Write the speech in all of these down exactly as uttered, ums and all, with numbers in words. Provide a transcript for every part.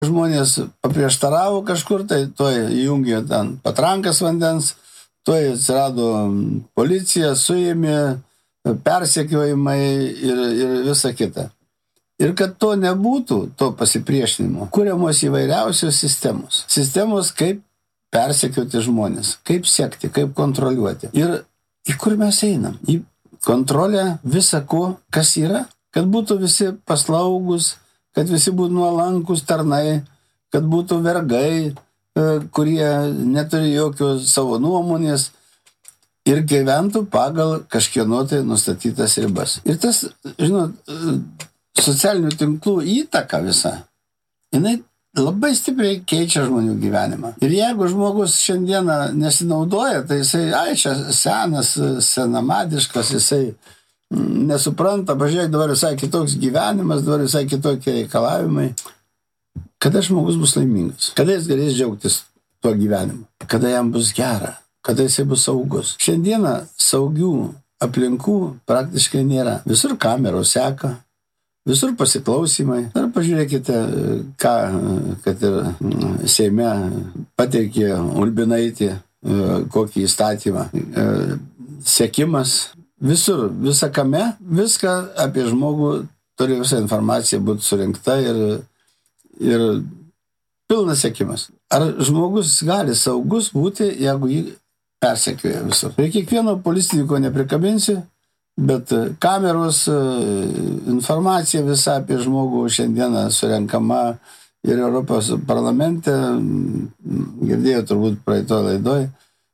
Žmonės paprieštaravo kažkur, tai toj įjungė ten patrankas vandens, toj atsirado policija, suėmė, persekiojimai ir, ir visa kita. Ir kad to nebūtų, to pasipriešinimo, kuriamos įvairiausios sistemos. Sistemos, kaip persekioti žmonės, kaip sekti, kaip kontroliuoti. Ir į kur mes einam? Į kontrolę visa ko, kas yra, kad būtų visi paslaugus, kad visi būtų nuolankus tarnai, kad būtų vergai, kurie neturi jokios savo nuomonės ir gyventų pagal kažkieno tai nustatytas ribas. Ir tas, žinot, socialinių tinklų įtaka visa, jinai labai stipriai keičia žmonių gyvenimą. Ir jeigu žmogus šiandieną nesinaudoja, tai jisai, ai, čia senas, senamadiškas, jisai nesupranta, pažiūrėk, dabar visai kitoks gyvenimas, dabar visai kitokie reikalavimai. Kada žmogus bus laimingas? Kada jis galės džiaugtis tuo gyvenimu? Kada jam bus gera? Kada jisai bus saugus? Šiandieną saugių aplinkų praktiškai nėra. Visur kameros seka, visur pasiklausimai. Ir pažiūrėkite, ką, kad ir Seime pateikė Ulbinaitė, kokį įstatymą. Sekimas. Visur, visa kame, viską apie žmogų turi visa informacija būti surinkta ir, ir pilnas sekimas. Ar žmogus gali saugus būti, jeigu jį persekioja visur? Ir kiekvieno policininko neprikabinsi, bet kameros informacija visa apie žmogų šiandieną surenkama ir Europos parlamente, girdėjau turbūt praeitoj laidoj,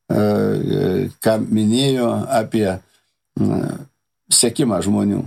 ką minėjo apie sekimą žmonių.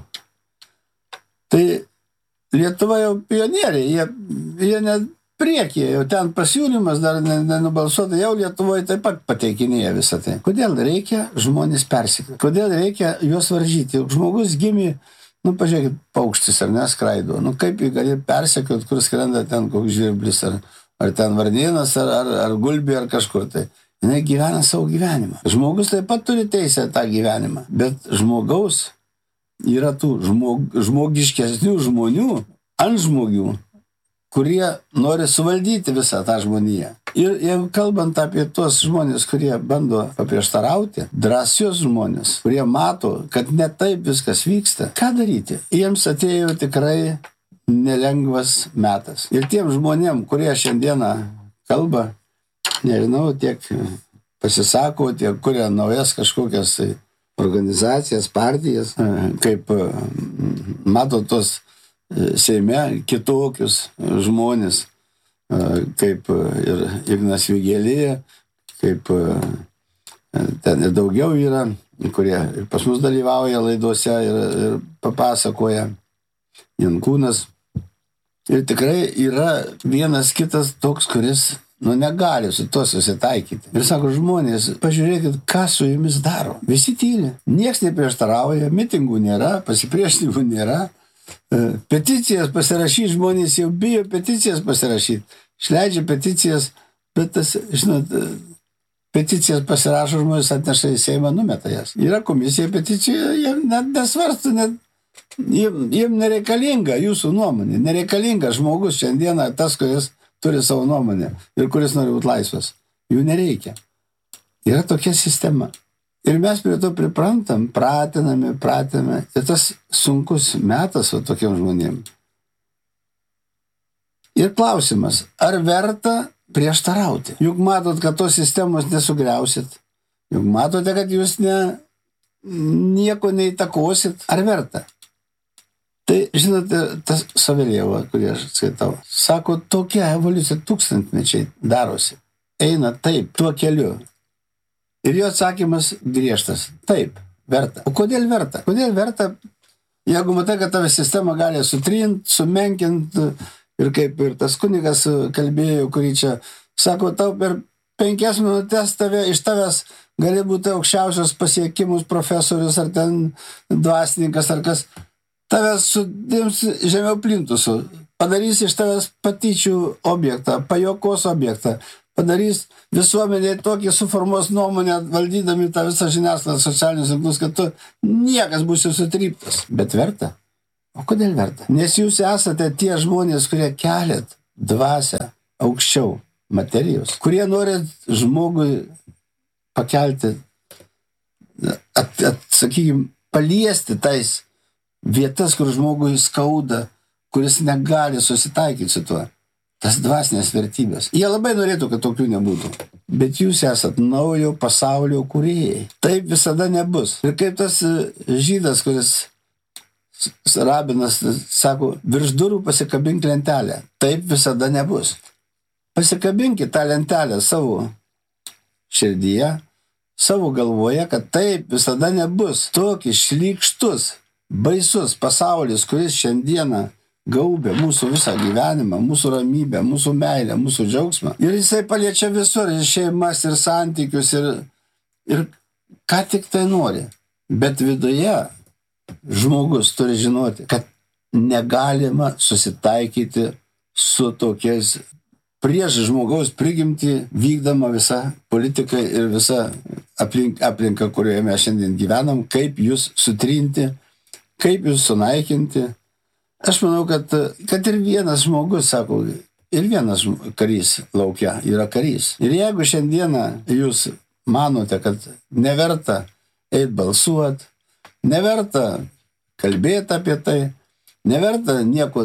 Tai Lietuva jau pionieriai, jie, jie net priekyje, jau ten pasiūlymas dar nenubalsuota, jau Lietuvoje taip pat pateikinėja visą tai. Kodėl reikia žmonės persekioti? Kodėl reikia juos varžyti? Žmogus gimė, nu pažiūrėkit, paukštis ar neskraido. Nu kaip jį gali persekioti, kur skrenda ten koks žvirblis, ar, ar ten varnėnas, ar, ar, ar gulbė, ar kažkur tai. Jis gyvena savo gyvenimą. Žmogus taip pat turi teisę tą gyvenimą, bet žmogaus yra tų žmog, žmogiškesnių žmonių, ant žmogių, kurie nori suvaldyti visą tą žmoniją. Ir jeigu kalbant apie tuos žmonės, kurie bando paprieštarauti, drąsius žmonės, kurie mato, kad ne taip viskas vyksta, ką daryti? Jiems atėjo tikrai nelengvas metas. Ir tiem žmonėm, kurie šiandieną kalba, nežinau, tiek pasisako, tiek kuria naujas kažkokias organizacijas, partijas, kaip mato tos Seime kitokius žmonės, kaip ir Ignas Vėgėlė, kaip ten ir daugiau yra, kurie pas mus dalyvauja laidose ir, ir papasakoja, Jankūnas. Ir tikrai yra vienas kitas toks, kuris nu negali su to susitaikyti. Ir sako, žmonės, pažiūrėkit, ką su jumis daro. Visi tyli. Niekas neprieštarauja, mitingų nėra, pasipriešinimų nėra. Peticijas pasirašyti, žmonės jau bijo peticijas pasirašyti. Išleidžia peticijas, bet tas, žinot, peticijas pasirašo žmonės, atneša į Seimą, numeta jas. Yra komisija peticijų, jie net nesvarsto, net jiem, jiem nereikalinga jūsų nuomonė. Nereikalinga žmogus šiandieną tas, kuris turi savo nuomonę ir kuris nori būti laisvas. Jų nereikia. Yra tokia sistema. Ir mes prie to priprantam, pratiname, pratiname. Ir tas sunkus metas va tokiem žmonėm. Ir klausimas, ar verta prieštarauti? Juk matot, kad tos sistemos nesugriausit. Juk matote, kad jūs ne, nieko neįtakosit. Ar verta? Tai, žinote, tas Saveljevo, kurį aš skaitau, sako, tokia evoliucija tūkstantmečiai darosi. Eina taip, tuo keliu. Ir jo atsakymas griežtas. Taip, verta. O kodėl verta? Kodėl verta, jeigu matai, kad tave sistema gali sutrint, sumenkint, ir kaip ir tas kunigas kalbėjo, kurį čia, sako, tau per penkias minutės tave, iš tavęs gali būti aukščiausios pasiekimus profesorius, ar ten dvasininkas, ar kas. Tavęs sudims žemiau plintusų, padarys iš tavęs patyčių objektą, pajokos objektą, padarys visuomenėje tokį suformuos nuomonę, valdydami tą visą žiniasklaidą, socialinius tinklus, kad tu niekas būsi sutryptas. Bet verta? O kodėl verta? Nes jūs esate tie žmonės, kurie keliat dvasią aukščiau materijos, kurie nori žmogui pakelti, at, at, sakykime, paliesti tais vietas, kur žmogui skauda, kuris negali susitaikyti su tuo. Tas dvasinės vertybės. Jie labai norėtų, kad tokių nebūtų. Bet jūs esat naujo pasaulio kūrėjai. Taip visada nebus. Ir kaip tas žydas, kuris rabinas sako, virš durų pasikabink lentelę. Taip visada nebus. Pasikabinkit tą lentelę savo širdyje, savo galvoje, kad taip visada nebus. Tokis šlykštus, baisus pasaulis, kuris šiandieną gaubė mūsų visą gyvenimą, mūsų ramybę, mūsų meilę, mūsų džiaugsmą. Ir jisai paliečia visur, ir šeimas, ir santykius, ir, ir ką tik tai nori. Bet viduje žmogus turi žinoti, kad negalima susitaikyti su tokiais prieš žmogaus prigimtį vykdama visa politika ir visa aplink, aplinka, kurioje mes šiandien gyvenam, kaip jūs sutrinti, kaip jūs sunaikinti. Aš manau, kad, kad ir vienas žmogus, sako, ir vienas karys laukia yra karys. Ir jeigu šiandieną jūs manote, kad neverta eit balsuot, neverta kalbėti apie tai, neverta nieko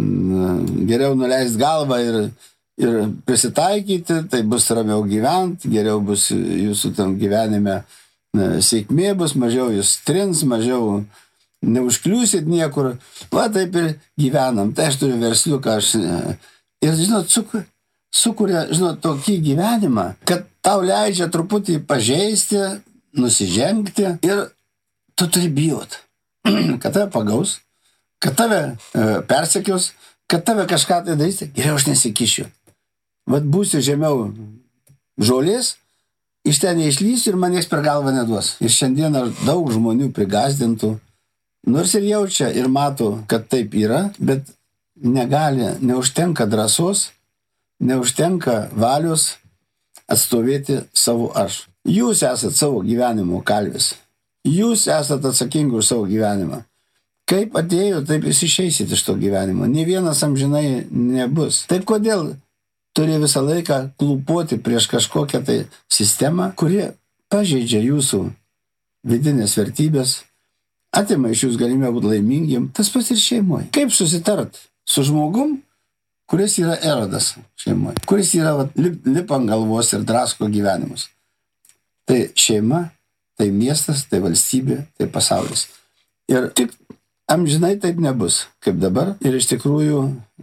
geriau nuleist galvą ir, ir prisitaikyti, tai bus ramiau gyvent, geriau bus jūsų tam gyvenime sėkmė, bus mažiau jūs trins, mažiau neužkliūsit niekur, va taip ir gyvenam. Tai aš turiu versliuką, aš ir, žinot, sukuria, žinot, tokį gyvenimą, kad tau leidžia truputį pažeisti, nusižengti ir tu turi bijot, kad tave pagaus, kad tave e, persekios, kad tave kažką tai darys, geriau aš nesikišiu. Vat būsiu žemiau žolės, iš ten neišlysiu ir man nieks per galvą neduos. Ir šiandien daug žmonių prigazdintų, nors ir jaučia ir mato, kad taip yra, bet negali, neužtenka drąsos, neužtenka valios atstovėti savo aš. Jūs esat savo gyvenimo kalvis. Jūs esat atsakingi už savo gyvenimą. Kaip atėjo, taip jūs išeisit iš to gyvenimo. Nė vienas amžinai nebus. Tai kodėl turi visą laiką klūpoti prieš kažkokią tai sistemą, kuri pažeidžia jūsų vidinės vertybės, atima iš jūs galimybę būti laimingiem, tas pats ir šeimoje. Kaip susitart su žmogum, kuris yra erodas šeimoje, kuris yra vat, lip, lip ant galvos ir drasko gyvenimus. Tai šeima, tai miestas, tai valstybė, tai pasaulis. Ir tik amžinai taip nebus, kaip dabar. Ir iš tikrųjų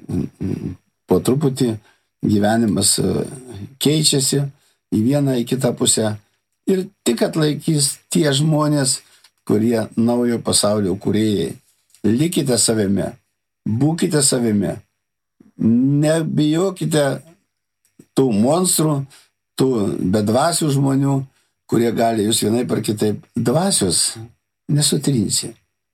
po truputį gyvenimas keičiasi į vieną, į kitą pusę. Ir tik atlaikys tie žmonės, kurie naujo pasaulio kūrėjai. Likite savimi, būkite savimi, nebijokite tų monstrų, tų bedvasių žmonių, kurie gali jūs vienaip ar kitaip. Dvasios nesutrinsi,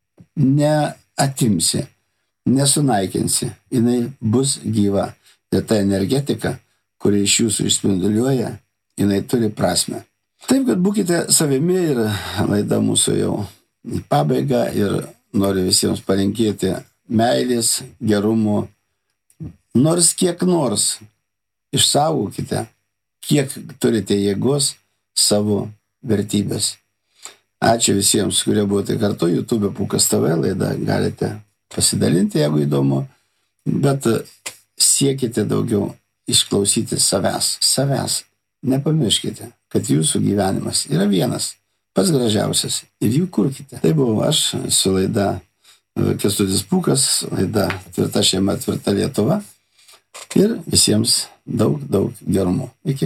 neatimsi, nesunaikinsi, jinai bus gyva. Ir ta energetika, kuri iš jūsų išspinduliuoja, jinai turi prasmę. Taip, kad būkite savimi ir laida mūsų jau į pabaigą ir noriu visiems palinkėti meilės, gerumo, nors kiek nors išsaugokite, kiek turite jėgos savo vertybės. Ačiū visiems, kurie buvote kartu, YouTube Pūkas T V laida, galite pasidalinti, jeigu įdomu, bet siekite daugiau išklausyti savęs, savęs. Nepamirškite, kad jūsų gyvenimas yra vienas, pats gražiausias ir jų kurkite. Tai buvau aš su laida Kęstutis Pūkas, laida Tvirta šeima, tvirta Lietuva ir visiems daug, daug gerumo. Iki.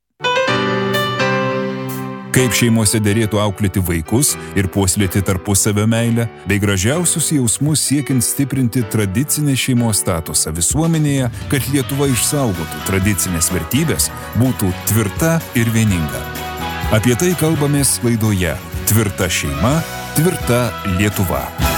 Kaip šeimose derėtų auklėti vaikus ir puoselėti tarpusavio meilę, bei gražiausius jausmus siekiant stiprinti tradicinę šeimos statusą visuomenėje, kad Lietuva išsaugotų tradicinės vertybės, būtų tvirta ir vieninga. Apie tai kalbamės laidoje Tvirta šeima, tvirta Lietuva.